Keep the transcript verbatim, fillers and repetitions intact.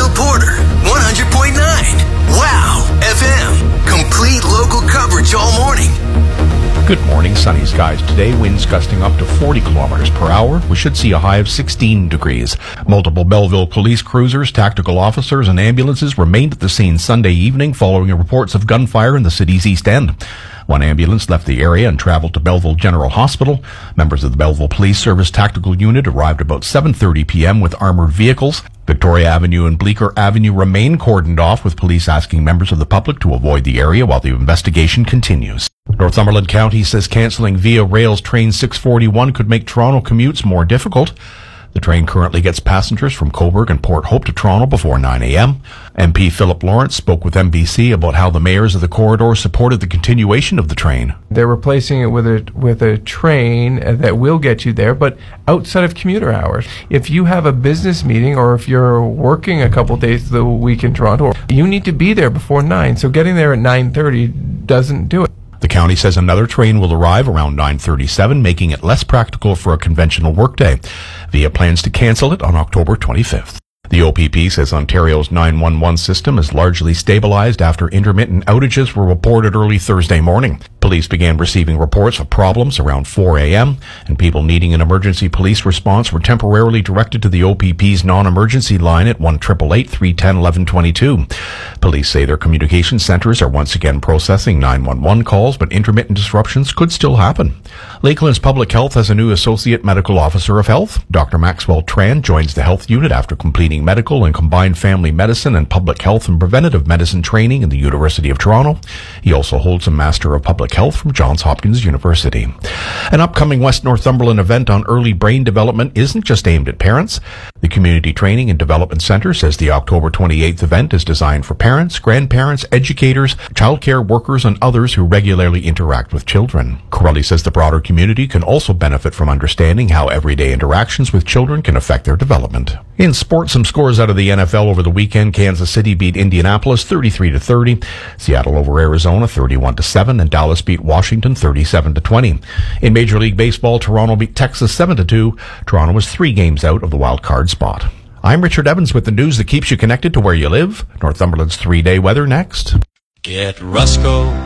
Bill Porter, one hundred point nine. Wow F M. Complete local coverage all morning. Good morning, sunny skies today. Winds gusting up to forty kilometers per hour. We should see a high of sixteen degrees. Multiple Belleville police cruisers, tactical officers, and ambulances remained at the scene Sunday evening following reports of gunfire in the city's east end. One ambulance left the area and traveled to Belleville General Hospital. Members of the Belleville Police Service Tactical Unit arrived about seven thirty p.m. with armored vehicles. Victoria Avenue and Bleecker Avenue remain cordoned off, with police asking members of the public to avoid the area while the investigation continues. Northumberland County says cancelling Via Rail's Train six forty-one could make Toronto commutes more difficult. The train currently gets passengers from Cobourg and Port Hope to Toronto before nine a.m. M P Philip Lawrence spoke with N B C about how the mayors of the corridor supported the continuation of the train. They're replacing it with a with a train that will get you there, but outside of commuter hours. If you have a business meeting or if you're working a couple days of the week in Toronto, you need to be there before nine. So getting there at nine thirty doesn't do it. The county says another train will arrive around nine thirty-seven, making it less practical for a conventional workday. Via plans to cancel it on October twenty-fifth. The O P P says Ontario's nine one one system is largely stabilized after intermittent outages were reported early Thursday morning. Police began receiving reports of problems around four a.m., and people needing an emergency police response were temporarily directed to the O P P's non-emergency line at one eight eight eight, three one zero, one one two two. Police say their communication centers are once again processing nine one one calls, but intermittent disruptions could still happen. Lakeland's Public Health has a new Associate Medical Officer of Health. Doctor Maxwell Tran joins the health unit after completing medical and combined family medicine and public health and preventative medicine training in the University of Toronto. He also holds a Master of Public Health from Johns Hopkins University. An upcoming West Northumberland event on early brain development isn't just aimed at parents. The Community Training and Development Centre says the October twenty-eighth event is designed for parents, grandparents, educators, childcare workers, and others who regularly interact with children. Corelli says the broader community can also benefit from understanding how everyday interactions with children can affect their development. In sports, some scores out of the N F L over the weekend. Kansas City beat Indianapolis thirty-three to thirty. Seattle over Arizona thirty-one to seven, and Dallas beat Washington thirty-seven to twenty. In Major League Baseball, Toronto beat Texas seven to two. Toronto was three games out of the wild card spot. I'm Richard Evans with the news that keeps you connected to where you live. Northumberland's three-day weather next. Get Rusco.